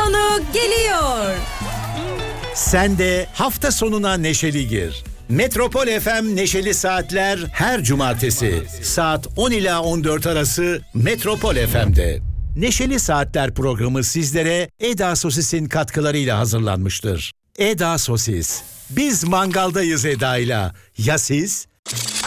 sonu geliyor. Sen de hafta sonuna neşeli gir. Metropol FM Neşeli Saatler her cumartesi saat 10 ila 14 arası Metropol FM'de. Neşeli Saatler programı sizlere Eda Sosis'in katkılarıyla hazırlanmıştır. Eda Sosis. Biz mangaldayız Eda'yla. Ya siz?